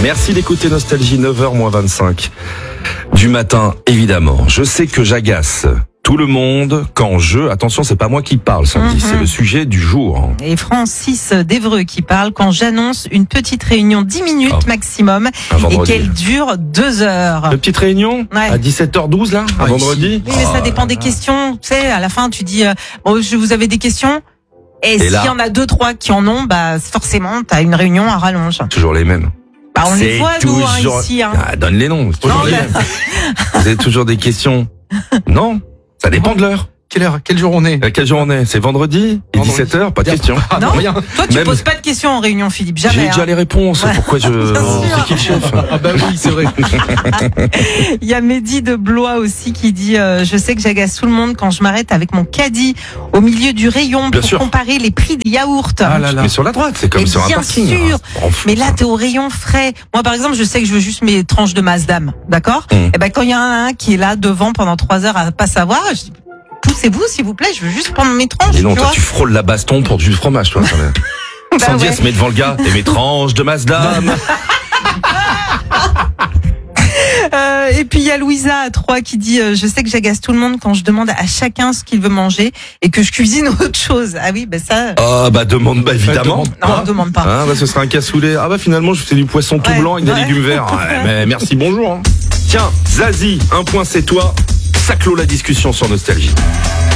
Merci d'écouter Nostalgie, 9h-25 du matin, évidemment. Je sais que j'agace tout le monde quand attention, c'est pas moi qui parle samedi, c'est le sujet du jour. Et Francis d'Évreux qui parle quand j'annonce une petite réunion 10 minutes maximum et qu'elle dure 2 heures. Une petite réunion à 17h12 là, un vendredi. Oui, mais ça dépend des questions. Tu sais, à la fin, tu dis, vous avez des questions? Et s'il y en a 2-3 qui en ont, bah, forcément, t'as une réunion à rallonge. Toujours les mêmes. Bah, on les voit, nous, ici, donne les noms. Toujours les mêmes. Vous avez toujours des questions? Non. Ça dépend de l'heure. Quelle heure? Quel jour on est? Quel jour on est? C'est vendredi et 17h, pas de question. Non, rien. Toi, tu poses pas de questions en réunion, Philippe, jamais. J'ai déjà les réponses. Pourquoi c'est qui le chef? Ah bah oui, c'est vrai. Il y a Mehdi de Blois aussi qui dit je sais que j'agace tout le monde quand je m'arrête avec mon caddie au milieu du rayon pour comparer les prix des yaourts. Ah là là. Mais sur la droite, c'est comme sur un parking. Bien sûr. Mais là, t'es au rayon frais. Moi, par exemple, je sais que je veux juste mes tranches de Mazdam, d'accord? Et ben quand il y en a un qui est là devant pendant 3 heures à pas savoir, je dis poussez-vous, s'il vous plaît, je veux juste prendre mes tranches. Et non, toi, tu frôles la baston pour du fromage, toi. Sandy, elle se met devant le gars. Et mes tranches de Mazda. Et puis il y a Louisa à 3 qui dit je sais que j'agace tout le monde quand je demande à chacun ce qu'il veut manger et que je cuisine autre chose. Ah oui, ça. Ah demande évidemment. Non, demande pas. Ah ce sera un cassoulet. Ah finalement je fais du poisson tout blanc avec des légumes verts. Mais merci, bonjour. Tiens, Zazie, un point c'est toi. Ça clôt la discussion sur Nostalgie.